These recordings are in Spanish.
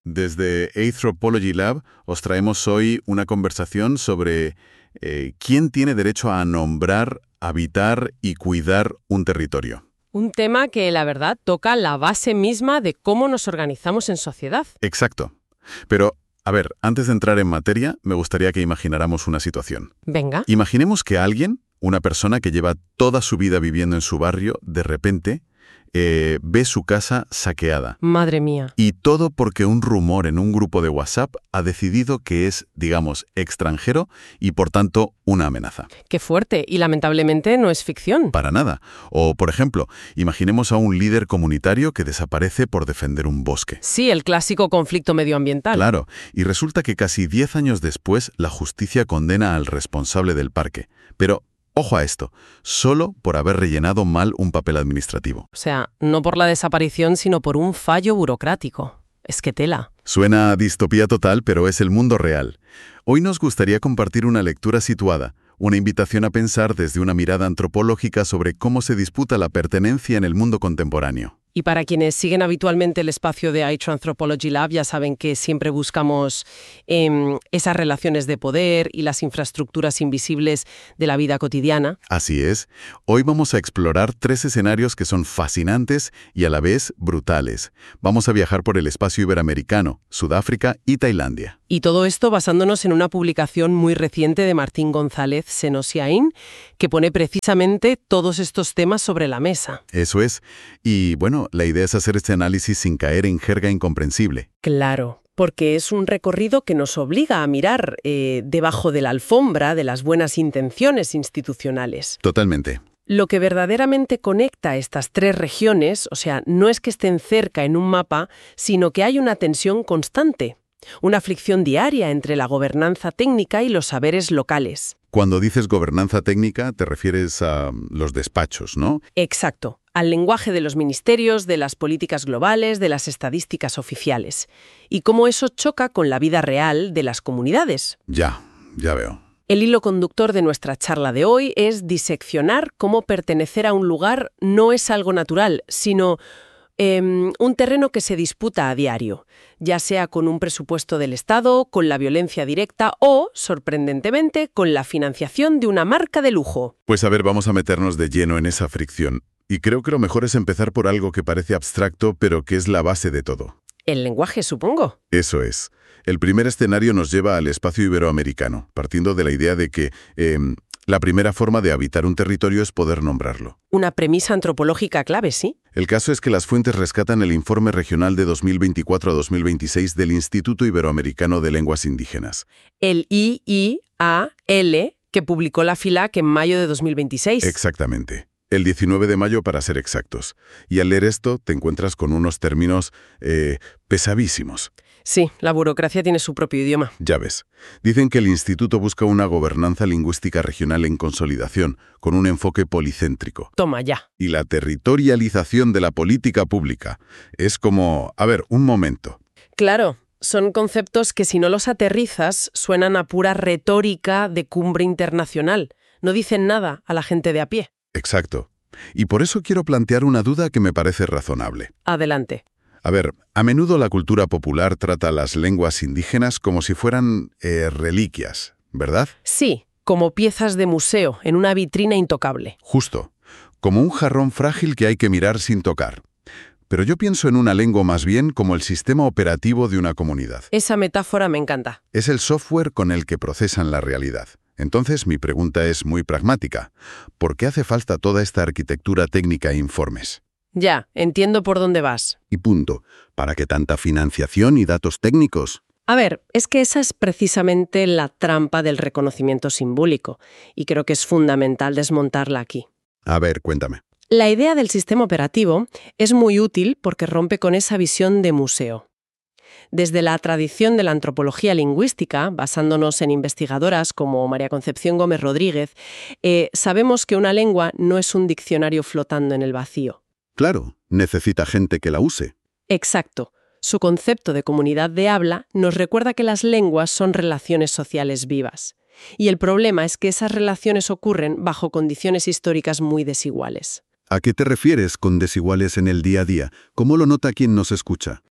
Desde Anthropology Lab os traemos hoy una conversación sobre quién tiene derecho a nombrar, habitar y cuidar un territorio. Un tema que, la verdad, toca la base misma de cómo nos organizamos en sociedad. Exacto. Pero, a ver, antes de entrar en materia, me gustaría que imagináramos una situación. Venga. Imaginemos que alguien, una persona que lleva toda su vida viviendo en su barrio, de repente ve su casa saqueada. Madre mía. Y todo porque un rumor en un grupo de WhatsApp ha decidido que es, digamos, extranjero y, por tanto, una amenaza. Qué fuerte. Y lamentablemente no es ficción. Para nada. O, por ejemplo, imaginemos a un líder comunitario que desaparece por defender un bosque. Sí, el clásico conflicto medioambiental. Claro. Y resulta que casi 10 años después la justicia condena al responsable del parque. Pero ojo a esto, solo por haber rellenado mal un papel administrativo. O sea, no por la desaparición, sino por un fallo burocrático. Es que tela. Suena a distopía total, pero es el mundo real. Hoy nos gustaría compartir una lectura situada, una invitación a pensar desde una mirada antropológica sobre cómo se disputa la pertenencia en el mundo contemporáneo. Y para quienes siguen habitualmente el espacio de Anthropology Lab, ya saben que siempre buscamos esas relaciones de poder y las infraestructuras invisibles de la vida cotidiana. Así es. Hoy vamos a explorar 3 escenarios que son fascinantes y a la vez brutales. Vamos a viajar por el espacio iberoamericano, Sudáfrica y Tailandia. Y todo esto basándonos en una publicación muy reciente de Martín González Senosiaín, que pone precisamente todos estos temas sobre la mesa. Eso es. Y bueno, la idea es hacer este análisis sin caer en jerga incomprensible. Claro, porque es un recorrido que nos obliga a mirar debajo de la alfombra de las buenas intenciones institucionales. Totalmente. Lo que verdaderamente conecta estas 3 regiones, o sea, no es que estén cerca en un mapa, sino que hay una tensión constante. Una fricción diaria entre la gobernanza técnica y los saberes locales. Cuando dices gobernanza técnica, te refieres a los despachos, ¿no? Exacto. Al lenguaje de los ministerios, de las políticas globales, de las estadísticas oficiales. Y cómo eso choca con la vida real de las comunidades. Ya veo. El hilo conductor de nuestra charla de hoy es diseccionar cómo pertenecer a un lugar no es algo natural, sino un terreno que se disputa a diario, ya sea con un presupuesto del Estado, con la violencia directa o, sorprendentemente, con la financiación de una marca de lujo. Pues a ver, vamos a meternos de lleno en esa fricción. Y creo que lo mejor es empezar por algo que parece abstracto, pero que es la base de todo. El lenguaje, supongo. Eso es. El primer escenario nos lleva al espacio iberoamericano, partiendo de la idea de que la primera forma de habitar un territorio es poder nombrarlo. Una premisa antropológica clave, ¿sí? El caso es que las fuentes rescatan el informe regional de 2024 a 2026 del Instituto Iberoamericano de Lenguas Indígenas. El IIAL, que publicó la FILAC en mayo de 2026. Exactamente. El 19 de mayo para ser exactos. Y al leer esto te encuentras con unos términos pesadísimos. Sí, la burocracia tiene su propio idioma. Ya ves. Dicen que el instituto busca una gobernanza lingüística regional en consolidación, con un enfoque policéntrico. Toma ya. Y la territorialización de la política pública es como... A ver, un momento. Claro, son conceptos que si no los aterrizas suenan a pura retórica de cumbre internacional. No dicen nada a la gente de a pie. Exacto. Y por eso quiero plantear una duda que me parece razonable. Adelante. A ver, a menudo la cultura popular trata a las lenguas indígenas como si fueran reliquias, ¿verdad? Sí, como piezas de museo, en una vitrina intocable. Justo, como un jarrón frágil que hay que mirar sin tocar. Pero yo pienso en una lengua más bien como el sistema operativo de una comunidad. Esa metáfora me encanta. Es el software con el que procesan la realidad. Entonces, mi pregunta es muy pragmática. ¿Por qué hace falta toda esta arquitectura técnica e informes? Ya, entiendo por dónde vas. Y punto. ¿Para qué tanta financiación y datos técnicos? A ver, es que esa es precisamente la trampa del reconocimiento simbólico, y creo que es fundamental desmontarla aquí. A ver, cuéntame. La idea del sistema operativo es muy útil porque rompe con esa visión de museo. Desde la tradición de la antropología lingüística, basándonos en investigadoras como María Concepción Gómez Rodríguez, sabemos que una lengua no es un diccionario flotando en el vacío. Claro, necesita gente que la use. Exacto. Su concepto de comunidad de habla nos recuerda que las lenguas son relaciones sociales vivas. Y el problema es que esas relaciones ocurren bajo condiciones históricas muy desiguales. ¿A qué te refieres con desiguales en el día a día? ¿Cómo lo nota quien nos escucha?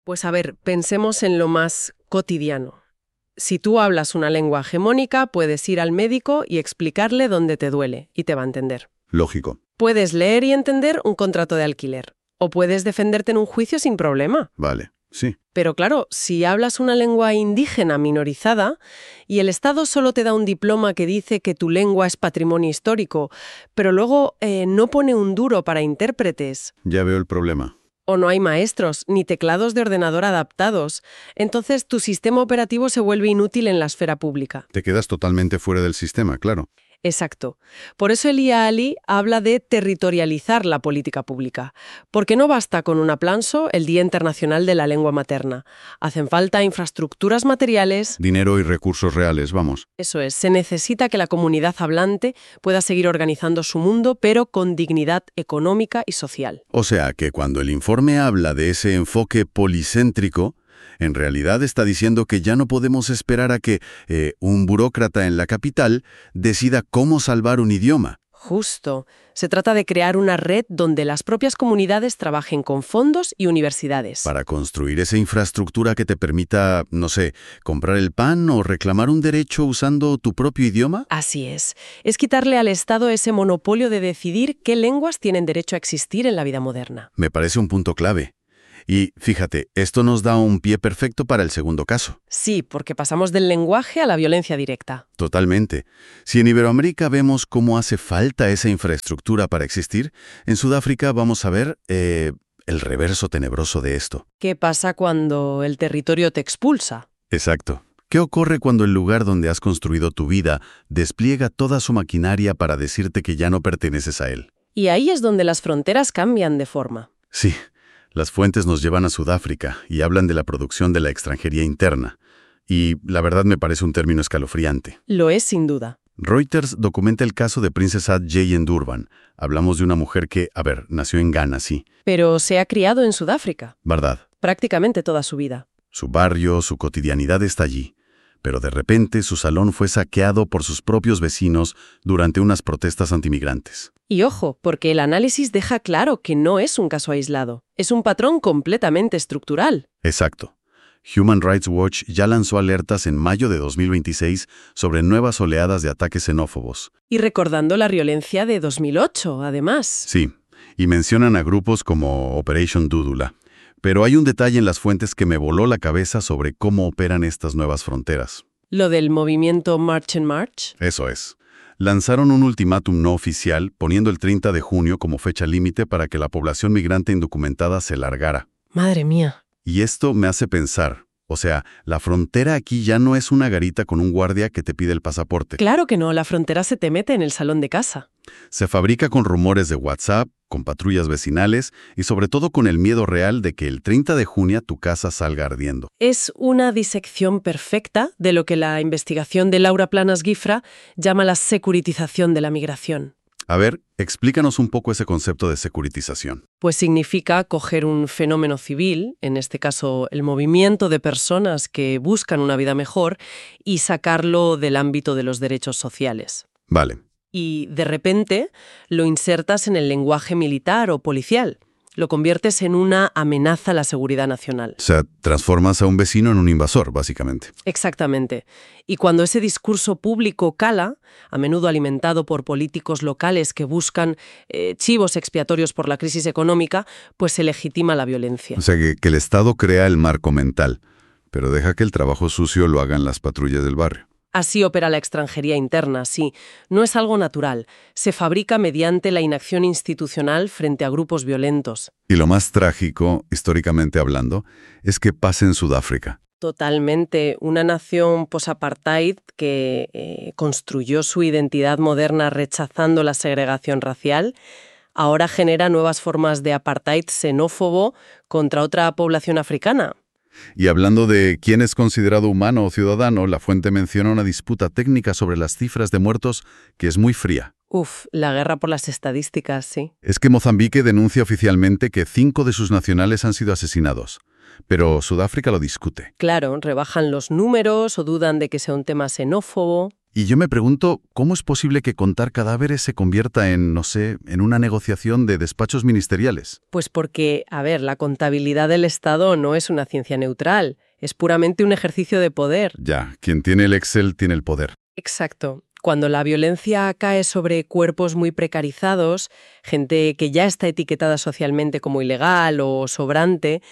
Pues a ver, pensemos en lo más cotidiano. Si tú hablas una lengua hegemónica, puedes ir al médico y explicarle dónde te duele, y te va a entender. Lógico. Puedes leer y entender un contrato de alquiler, o puedes defenderte en un juicio sin problema. Vale, sí. Pero claro, si hablas una lengua indígena minorizada y el Estado solo te da un diploma que dice que tu lengua es patrimonio histórico, pero luego no pone un duro para intérpretes, Ya veo el problema. o no hay maestros ni teclados de ordenador adaptados, entonces tu sistema operativo se vuelve inútil en la esfera pública. Te quedas totalmente fuera del sistema, claro. Exacto. Por eso Elia Ali habla de territorializar la política pública, porque no basta con un aplauso el Día Internacional de la Lengua Materna. Hacen falta infraestructuras materiales. Dinero y recursos reales, vamos. Eso es, se necesita que la comunidad hablante pueda seguir organizando su mundo, pero con dignidad económica y social. O sea, que cuando el informe habla de ese enfoque policéntrico, en realidad está diciendo que ya no podemos esperar a que un burócrata en la capital decida cómo salvar un idioma. Justo. Se trata de crear una red donde las propias comunidades trabajen con fondos y universidades. Para construir esa infraestructura que te permita, no sé, comprar el pan o reclamar un derecho usando tu propio idioma. Así es. Es quitarle al Estado ese monopolio de decidir qué lenguas tienen derecho a existir en la vida moderna. Me parece un punto clave. Y fíjate, esto nos da un pie perfecto para el segundo caso. Sí, porque pasamos del lenguaje a la violencia directa. Totalmente. Si en Iberoamérica vemos cómo hace falta esa infraestructura para existir, en Sudáfrica vamos a ver el reverso tenebroso de esto. ¿Qué pasa cuando el territorio te expulsa? Exacto. ¿Qué ocurre cuando el lugar donde has construido tu vida despliega toda su maquinaria para decirte que ya no perteneces a él? Y ahí es donde las fronteras cambian de forma. Sí. Las fuentes nos llevan a Sudáfrica y hablan de la producción de la extranjería interna. Y la verdad me parece un término escalofriante. Lo es sin duda. Reuters documenta el caso de Princess Jay en Durban. Hablamos de una mujer que, nació en Ghana, sí. Pero se ha criado en Sudáfrica. ¿Verdad? Prácticamente toda su vida. Su barrio, su cotidianidad está allí. Pero de repente su salón fue saqueado por sus propios vecinos durante unas protestas antimigrantes. Y ojo, porque el análisis deja claro que no es un caso aislado. Es un patrón completamente estructural. Exacto. Human Rights Watch ya lanzó alertas en mayo de 2026 sobre nuevas oleadas de ataques xenófobos. Y recordando la violencia de 2008, además. Sí, y mencionan a grupos como Operation Dúdula. Pero hay un detalle en las fuentes que me voló la cabeza sobre cómo operan estas nuevas fronteras. ¿Lo del movimiento March and March? Eso es. Lanzaron un ultimátum no oficial poniendo el 30 de junio como fecha límite para que la población migrante indocumentada se largara. Madre mía. Y esto me hace pensar, o sea, la frontera aquí ya no es una garita con un guardia que te pide el pasaporte. Claro que no, la frontera se te mete en el salón de casa. Se fabrica con rumores de WhatsApp, con patrullas vecinales y sobre todo con el miedo real de que el 30 de junio tu casa salga ardiendo. Es una disección perfecta de lo que la investigación de Laura Planas Guifra llama la securitización de la migración. A ver, explícanos un poco ese concepto de securitización. Pues significa coger un fenómeno civil, en este caso el movimiento de personas que buscan una vida mejor, y sacarlo del ámbito de los derechos sociales. Vale. Y de repente lo insertas en el lenguaje militar o policial. Lo conviertes en una amenaza a la seguridad nacional. O sea, transformas a un vecino en un invasor, básicamente. Exactamente. Y cuando ese discurso público cala, a menudo alimentado por políticos locales que buscan chivos expiatorios por la crisis económica, pues se legitima la violencia. O sea, que el Estado crea el marco mental, pero deja que el trabajo sucio lo hagan las patrullas del barrio. Así opera la extranjería interna, sí. No es algo natural. Se fabrica mediante la inacción institucional frente a grupos violentos. Y lo más trágico, históricamente hablando, es que pasa en Sudáfrica. Totalmente. Una nación post-apartheid que construyó su identidad moderna rechazando la segregación racial, ahora genera nuevas formas de apartheid xenófobo contra otra población africana. Y hablando de quién es considerado humano o ciudadano, la fuente menciona una disputa técnica sobre las cifras de muertos que es muy fría. La guerra por las estadísticas, sí. Es que Mozambique denuncia oficialmente que 5 de sus nacionales han sido asesinados, pero Sudáfrica lo discute. Claro, rebajan los números o dudan de que sea un tema xenófobo. Y yo me pregunto, ¿cómo es posible que contar cadáveres se convierta en, no sé, en una negociación de despachos ministeriales? Pues porque, a ver, la contabilidad del Estado no es una ciencia neutral, es puramente un ejercicio de poder. Ya, quien tiene el Excel tiene el poder. Exacto. Cuando la violencia cae sobre cuerpos muy precarizados, gente que ya está etiquetada socialmente como ilegal o sobrante,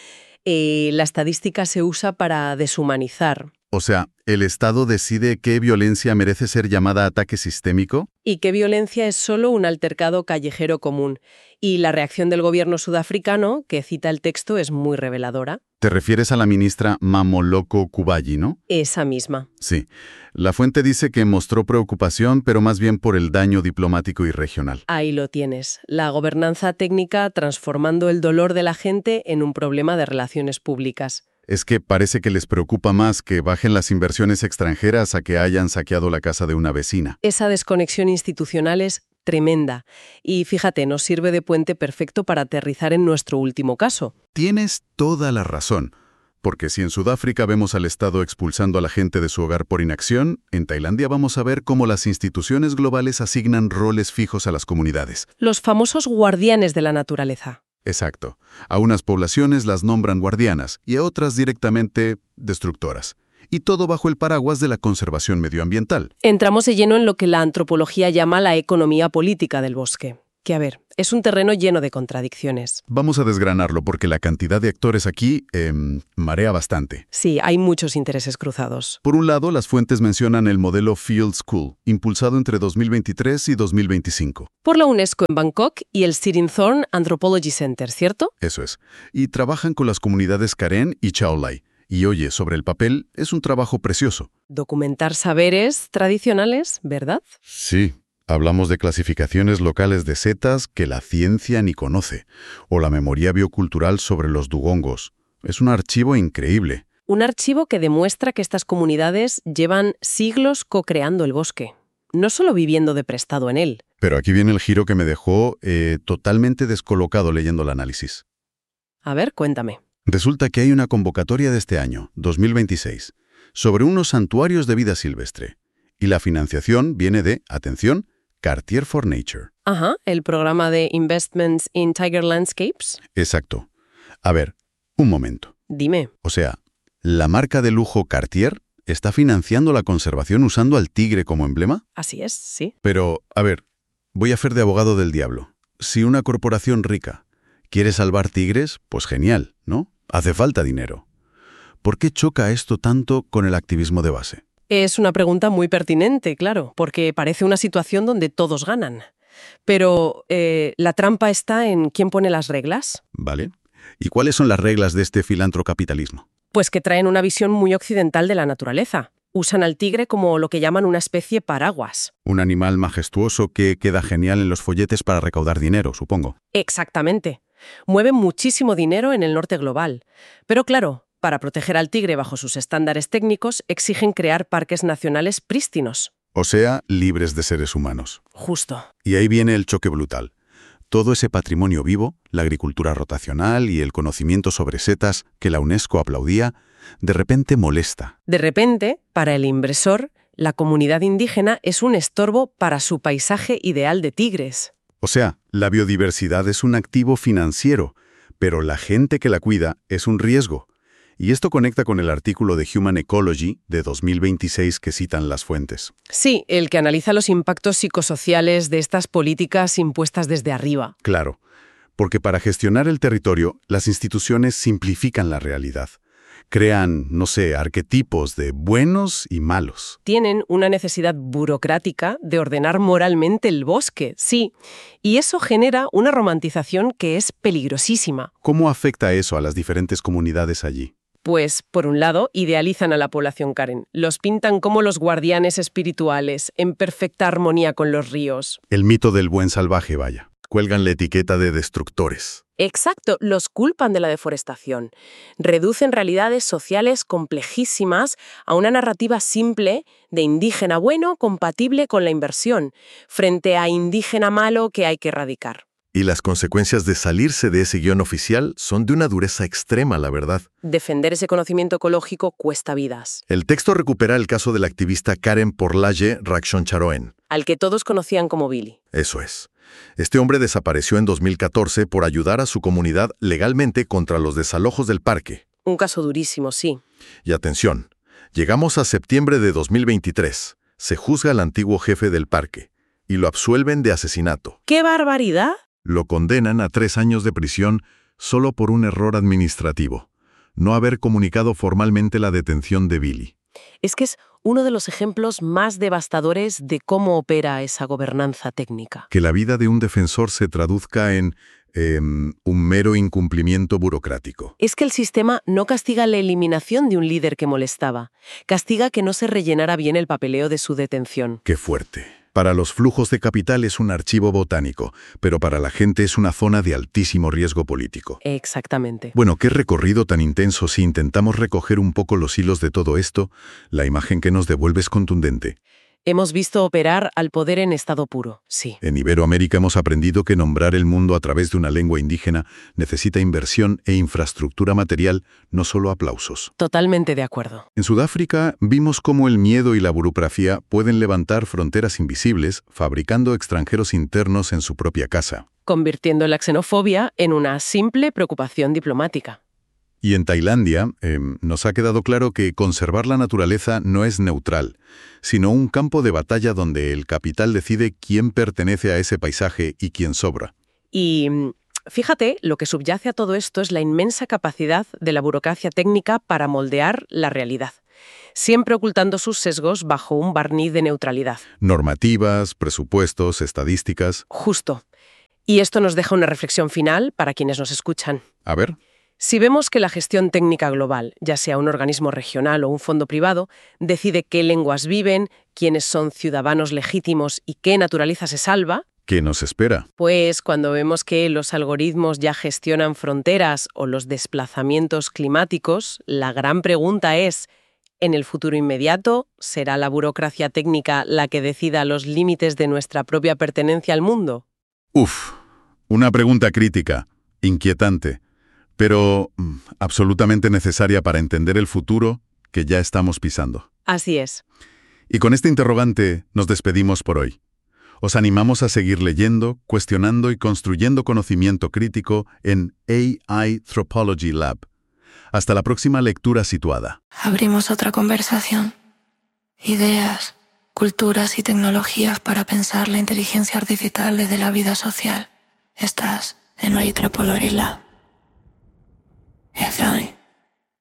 la estadística se usa para deshumanizar. O sea, ¿el Estado decide qué violencia merece ser llamada ataque sistémico? Y qué violencia es solo un altercado callejero común. Y la reacción del gobierno sudafricano, que cita el texto, es muy reveladora. Te refieres a la ministra Mamoloko Kubayi, ¿no? Esa misma. Sí. La fuente dice que mostró preocupación, pero más bien por el daño diplomático y regional. Ahí lo tienes. La gobernanza técnica transformando el dolor de la gente en un problema de relaciones públicas. Es que parece que les preocupa más que bajen las inversiones extranjeras a que hayan saqueado la casa de una vecina. Esa desconexión institucional es tremenda. Y fíjate, nos sirve de puente perfecto para aterrizar en nuestro último caso. Tienes toda la razón. Porque si en Sudáfrica vemos al Estado expulsando a la gente de su hogar por inacción, en Tailandia vamos a ver cómo las instituciones globales asignan roles fijos a las comunidades. Los famosos guardianes de la naturaleza. Exacto. A unas poblaciones las nombran guardianas y a otras directamente destructoras. Y todo bajo el paraguas de la conservación medioambiental. Entramos de lleno en lo que la antropología llama la economía política del bosque. Que, a ver, es un terreno lleno de contradicciones. Vamos a desgranarlo porque la cantidad de actores aquí marea bastante. Sí, hay muchos intereses cruzados. Por un lado, las fuentes mencionan el modelo Field School, impulsado entre 2023 y 2025. Por la UNESCO en Bangkok y el Sitting Thorn Anthropology Center, ¿cierto? Eso es. Y trabajan con las comunidades Karen y Chaolai. Y oye, sobre el papel, es un trabajo precioso. Documentar saberes tradicionales, ¿verdad? Sí. Hablamos de clasificaciones locales de setas que la ciencia ni conoce, o la memoria biocultural sobre los dugongos. Es un archivo increíble. Un archivo que demuestra que estas comunidades llevan siglos co-creando el bosque, no solo viviendo de prestado en él. Pero aquí viene el giro que me dejó totalmente descolocado leyendo el análisis. A ver, cuéntame. Resulta que hay una convocatoria de este año, 2026, sobre unos santuarios de vida silvestre. Y la financiación viene de, atención, Cartier for Nature. Ajá, el programa de Investments in Tiger Landscapes. Exacto. A ver, un momento. Dime. O sea, ¿la marca de lujo Cartier está financiando la conservación usando al tigre como emblema? Así es, sí. Pero, a ver, voy a hacer de abogado del diablo. Si una corporación rica quiere salvar tigres, pues genial, ¿no? Hace falta dinero. ¿Por qué choca esto tanto con el activismo de base? Es una pregunta muy pertinente, claro, porque parece una situación donde todos ganan. Pero la trampa está en quién pone las reglas. ¿Vale? ¿Y cuáles son las reglas de este filantrocapitalismo? Pues que traen una visión muy occidental de la naturaleza. Usan al tigre como lo que llaman una especie paraguas. Un animal majestuoso que queda genial en los folletes para recaudar dinero, supongo. Exactamente. Mueve muchísimo dinero en el norte global. Pero claro, para proteger al tigre bajo sus estándares técnicos, exigen crear parques nacionales prístinos. O sea, libres de seres humanos. Justo. Y ahí viene el choque brutal. Todo ese patrimonio vivo, la agricultura rotacional y el conocimiento sobre setas que la UNESCO aplaudía, de repente molesta. De repente, para el inversor, la comunidad indígena es un estorbo para su paisaje ideal de tigres. O sea, la biodiversidad es un activo financiero, pero la gente que la cuida es un riesgo. Y esto conecta con el artículo de Human Ecology de 2026 que citan las fuentes. Sí, el que analiza los impactos psicosociales de estas políticas impuestas desde arriba. Claro, porque para gestionar el territorio, las instituciones simplifican la realidad. Crean, no sé, arquetipos de buenos y malos. Tienen una necesidad burocrática de ordenar moralmente el bosque, sí. Y eso genera una romantización que es peligrosísima. ¿Cómo afecta eso a las diferentes comunidades allí? Pues, por un lado, idealizan a la población Karen. Los pintan como los guardianes espirituales, en perfecta armonía con los ríos. El mito del buen salvaje, vaya. Cuelgan la etiqueta de destructores. Exacto, los culpan de la deforestación. Reducen realidades sociales complejísimas a una narrativa simple de indígena bueno compatible con la inversión, frente a indígena malo que hay que erradicar. Y las consecuencias de salirse de ese guión oficial son de una dureza extrema, la verdad. Defender ese conocimiento ecológico cuesta vidas. El texto recupera el caso de la activista Karen Porlaye Rakshoncharoen. Al que todos conocían como Billy. Eso es. Este hombre desapareció en 2014 por ayudar a su comunidad legalmente contra los desalojos del parque. Un caso durísimo, sí. Y atención, llegamos a septiembre de 2023. Se juzga al antiguo jefe del parque y lo absuelven de asesinato. ¡Qué barbaridad! Lo condenan a 3 años de prisión solo por un error administrativo, no haber comunicado formalmente la detención de Billy. Es que es uno de los ejemplos más devastadores de cómo opera esa gobernanza técnica. Que la vida de un defensor se traduzca en un mero incumplimiento burocrático. Es que el sistema no castiga la eliminación de un líder que molestaba, castiga que no se rellenara bien el papeleo de su detención. ¡Qué fuerte! Para los flujos de capital es un archivo botánico, pero para la gente es una zona de altísimo riesgo político. Exactamente. Bueno, qué recorrido tan intenso. Si intentamos recoger un poco los hilos de todo esto, la imagen que nos devuelve es contundente. Hemos visto operar al poder en estado puro, sí. En Iberoamérica hemos aprendido que nombrar el mundo a través de una lengua indígena necesita inversión e infraestructura material, no solo aplausos. Totalmente de acuerdo. En Sudáfrica vimos cómo el miedo y la burocracia pueden levantar fronteras invisibles, fabricando extranjeros internos en su propia casa. Convirtiendo la xenofobia en una simple preocupación diplomática. Y en Tailandia nos ha quedado claro que conservar la naturaleza no es neutral, sino un campo de batalla donde el capital decide quién pertenece a ese paisaje y quién sobra. Y fíjate, lo que subyace a todo esto es la inmensa capacidad de la burocracia técnica para moldear la realidad, siempre ocultando sus sesgos bajo un barniz de neutralidad. Normativas, presupuestos, estadísticas. Justo. Y esto nos deja una reflexión final para quienes nos escuchan. A ver. Si vemos que la gestión técnica global, ya sea un organismo regional o un fondo privado, decide qué lenguas viven, quiénes son ciudadanos legítimos y qué naturaleza se salva, ¿qué nos espera? Pues cuando vemos que los algoritmos ya gestionan fronteras o los desplazamientos climáticos, la gran pregunta es, ¿en el futuro inmediato será la burocracia técnica la que decida los límites de nuestra propia pertenencia al mundo? Una pregunta crítica, inquietante, pero absolutamente necesaria para entender el futuro que ya estamos pisando. Así es. Y con este interrogante nos despedimos por hoy. Os animamos a seguir leyendo, cuestionando y construyendo conocimiento crítico en AI Anthropology Lab. Hasta la próxima lectura situada. Abrimos otra conversación. Ideas, culturas y tecnologías para pensar la inteligencia artificial desde la vida social. Estás en AI Anthropology Lab. It's fine.